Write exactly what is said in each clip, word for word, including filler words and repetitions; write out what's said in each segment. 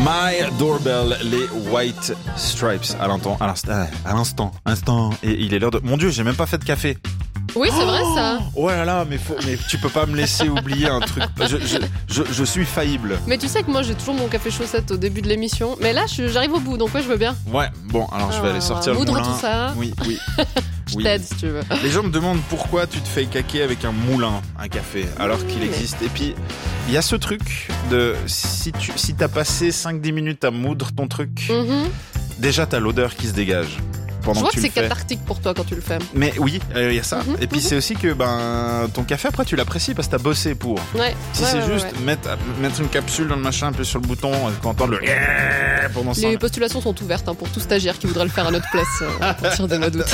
My Doorbell, les White Stripes. À l'instant, à l'instant, à l'instant, instant. Et il est l'heure de... Mon Dieu, j'ai même pas fait de café. Oui, c'est oh vrai ça. Oh là là, mais, faut... mais tu peux pas me laisser oublier un truc. Je, je, je, je suis faillible. Mais tu sais que moi j'ai toujours mon café chaussette au début de l'émission. Mais là, je, j'arrive au bout, donc ouais, je veux bien. Ouais, bon, alors je vais aller sortir moudre le moulin. Tout ça. Oui, oui. Je oui. t'aide si tu veux. Les gens me demandent pourquoi tu te fais caquer avec un moulin à café, alors qu'il mais... existe. Et puis, il y a ce truc de si tu si t'as passé cinq dix minutes à moudre ton truc, mm-hmm. déjà t'as l'odeur qui se dégage. Je vois que, que c'est cathartique pour toi quand tu le fais. Mais oui, il euh, y a ça. Mm-hmm, et puis mm-hmm. c'est aussi que ben ton café après tu l'apprécies parce que t'as bossé pour. Ouais. Si ouais, c'est ouais, juste ouais. mettre mettre une capsule dans le machin, un peu sur le bouton, qu'on entend le pendant ça. Les postulations sont ouvertes hein, pour tout stagiaire qui voudrait le faire à notre place euh, à partir de mois d'août.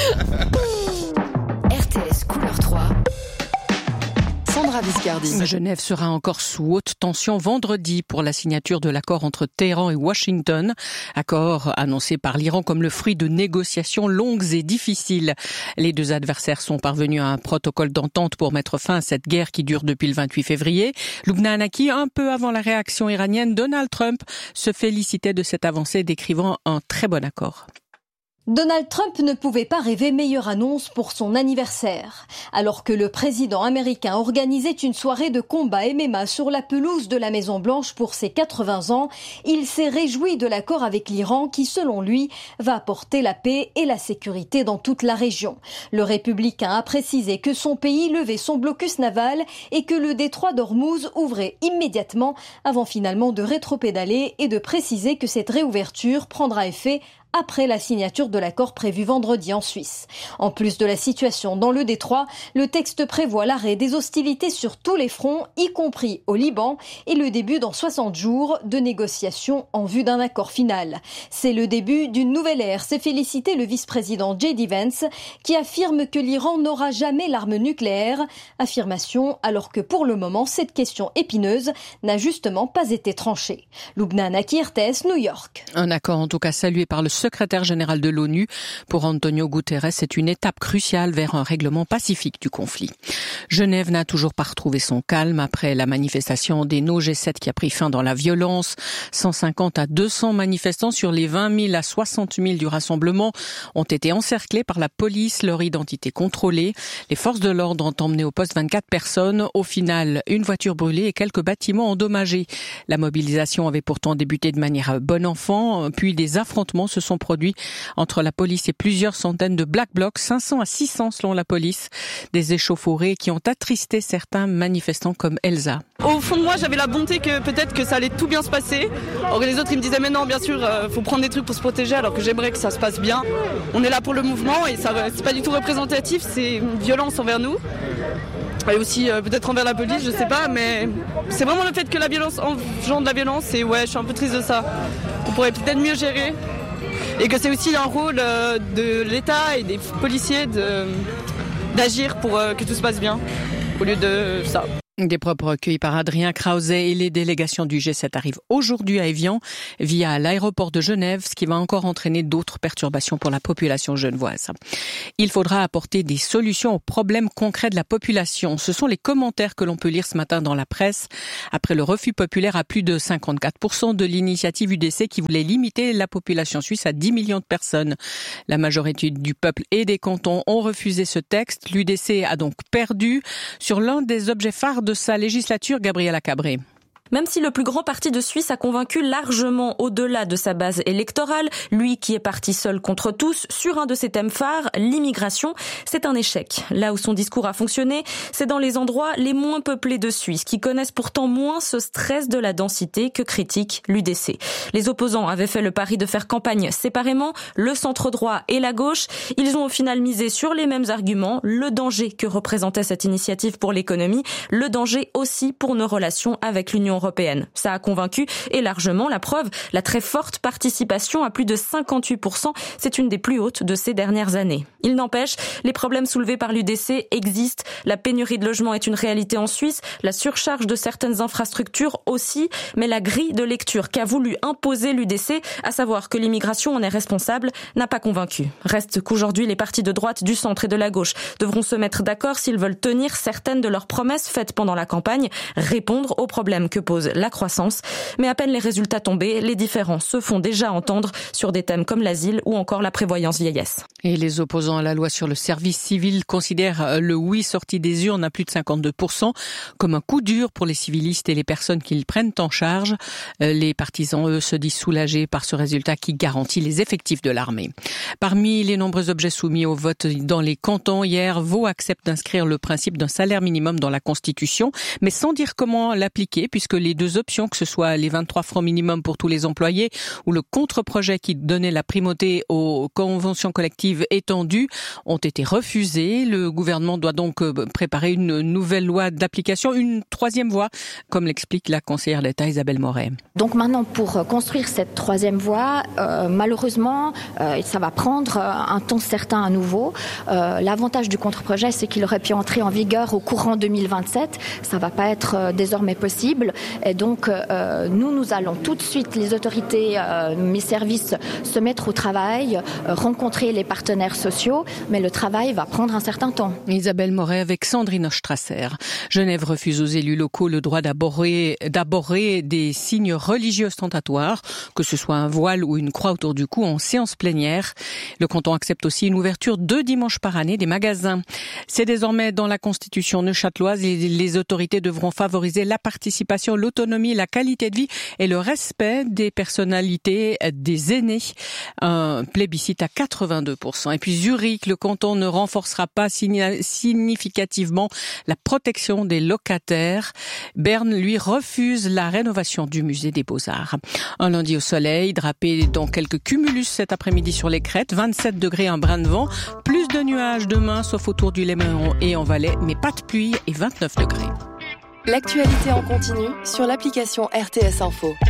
R T S Couleur trois. Sandra Viscardi. Genève sera encore sous haute tension vendredi pour la signature de l'accord entre Téhéran et Washington. Accord annoncé par l'Iran comme le fruit de négociations longues et difficiles. Les deux adversaires sont parvenus à un protocole d'entente pour mettre fin à cette guerre qui dure depuis le vingt-huit février. Lubna Hanaki, un peu avant la réaction iranienne, Donald Trump se félicitait de cette avancée, décrivant un très bon accord. Donald Trump ne pouvait pas rêver meilleure annonce pour son anniversaire. Alors que le président américain organisait une soirée de combat M M A sur la pelouse de la Maison-Blanche pour ses quatre-vingts ans, il s'est réjoui de l'accord avec l'Iran qui, selon lui, va apporter la paix et la sécurité dans toute la région. Le républicain a précisé que son pays levait son blocus naval et que le détroit d'Ormuz ouvrait immédiatement avant finalement de rétropédaler et de préciser que cette réouverture prendra effet après la signature de l'accord prévu vendredi en Suisse. En plus de la situation dans le détroit, le texte prévoit l'arrêt des hostilités sur tous les fronts, y compris au Liban, et le début dans soixante jours de négociations en vue d'un accord final. C'est le début d'une nouvelle ère, s'est félicité le vice-président J D Vance, qui affirme que l'Iran n'aura jamais l'arme nucléaire. Affirmation alors que pour le moment, cette question épineuse n'a justement pas été tranchée. Lubna Hanaki, R T S, New York. Un accord en tout cas salué par le secrétaire général de l'ONU. Pour Antonio Guterres, c'est une étape cruciale vers un règlement pacifique du conflit. Genève n'a toujours pas retrouvé son calme après la manifestation des No G sept qui a pris fin dans la violence. cent cinquante à deux cents manifestants sur les vingt mille à soixante mille du rassemblement ont été encerclés par la police, leur identité contrôlée. Les forces de l'ordre ont emmené au poste vingt-quatre personnes. Au final, une voiture brûlée et quelques bâtiments endommagés. La mobilisation avait pourtant débuté de manière bon enfant, puis des affrontements se sont produits entre la police et plusieurs centaines de Black Blocs, cinq cents à six cents selon la police. Des échauffourées qui ont attristé certains manifestants comme Elsa. Au fond de moi, j'avais la bonté que peut-être que ça allait tout bien se passer. Or les autres, ils me disaient mais non, bien sûr, euh, faut prendre des trucs pour se protéger, alors que j'aimerais que ça se passe bien. On est là pour le mouvement et ça, c'est pas du tout représentatif, c'est une violence envers nous. Et aussi euh, peut-être envers la police, je sais pas, mais c'est vraiment le fait que la violence engendre de la violence et ouais, je suis un peu triste de ça. On pourrait peut-être mieux gérer. Et que c'est aussi un rôle de l'État et des policiers de, d'agir pour que tout se passe bien, au lieu de ça. Des propos recueillis par Adrien Krause et les délégations du G sept arrivent aujourd'hui à Évian via l'aéroport de Genève, ce qui va encore entraîner d'autres perturbations pour la population genevoise. Il faudra apporter des solutions aux problèmes concrets de la population. Ce sont les commentaires que l'on peut lire ce matin dans la presse après le refus populaire à plus de cinquante-quatre pour cent de l'initiative U D C qui voulait limiter la population suisse à dix millions de personnes. La majorité du peuple et des cantons ont refusé ce texte. L'U D C a donc perdu sur l'un des objets phares de sa législature, Gabriela Cabré. Même si le plus grand parti de Suisse a convaincu largement au-delà de sa base électorale, lui qui est parti seul contre tous, sur un de ses thèmes phares, l'immigration, c'est un échec. Là où son discours a fonctionné, c'est dans les endroits les moins peuplés de Suisse, qui connaissent pourtant moins ce stress de la densité que critique l'U D C. Les opposants avaient fait le pari de faire campagne séparément, le centre-droit et la gauche. Ils ont au final misé sur les mêmes arguments, le danger que représentait cette initiative pour l'économie, le danger aussi pour nos relations avec l'Union européenne. Ça a convaincu et largement. La preuve, la très forte participation à plus de cinquante-huit pour cent, c'est une des plus hautes de ces dernières années. Il n'empêche, les problèmes soulevés par l'U D C existent. La pénurie de logements est une réalité en Suisse, la surcharge de certaines infrastructures aussi, mais la grille de lecture qu'a voulu imposer l'U D C, à savoir que l'immigration en est responsable, n'a pas convaincu. Reste qu'aujourd'hui, les partis de droite, du centre et de la gauche devront se mettre d'accord s'ils veulent tenir certaines de leurs promesses faites pendant la campagne, répondre aux problèmes que s'oppose la croissance. Mais à peine les résultats tombés, les différends se font déjà entendre sur des thèmes comme l'asile ou encore la prévoyance vieillesse. Et les opposants à la loi sur le service civil considèrent le oui sorti des urnes à plus de cinquante-deux pour cent comme un coup dur pour les civilistes et les personnes qu'ils prennent en charge. Les partisans, eux, se disent soulagés par ce résultat qui garantit les effectifs de l'armée. Parmi les nombreux objets soumis au vote dans les cantons, hier, Vaud accepte d'inscrire le principe d'un salaire minimum dans la Constitution, mais sans dire comment l'appliquer, puisque les deux options, que ce soit les vingt-trois francs minimum pour tous les employés ou le contre-projet qui donnait la primauté aux conventions collectives étendues, ont été refusées. Le gouvernement doit donc préparer une nouvelle loi d'application, une troisième voie, comme l'explique la conseillère d'État Isabelle Moret. Donc maintenant, pour construire cette troisième voie, euh, malheureusement, euh, ça va prendre un temps certain à nouveau. Euh, l'avantage du contre-projet, c'est qu'il aurait pu entrer en vigueur au courant deux mille vingt-sept. Ça ne va pas être euh, désormais possible. Et donc, euh, nous, nous allons tout de suite, les autorités, euh, mes services, se mettre au travail, euh, rencontrer les partenaires sociaux, mais le travail va prendre un certain temps. Isabelle Moret avec Sandrine Strasser. Genève refuse aux élus locaux le droit d'aborder, d'aborder des signes religieux ostentatoires, que ce soit un voile ou une croix autour du cou en séance plénière. Le canton accepte aussi une ouverture deux dimanches par année des magasins. C'est désormais dans la Constitution neuchâteloise et les autorités devront favoriser la participation, l'autonomie, la qualité de vie et le respect des personnalités des aînés. Un plébiscite à quatre-vingt-deux pour cent. Et puis Zurich, le canton ne renforcera pas significativement la protection des locataires. Berne, lui, refuse la rénovation du musée des Beaux-Arts. Un lundi au soleil, drapé dans quelques cumulus cet après-midi sur les crêtes, vingt-sept degrés, un brin de vent, plus de nuages demain, sauf autour du Léman et en Valais, mais pas de pluie et vingt-neuf degrés. L'actualité en continu sur l'application R T S Info.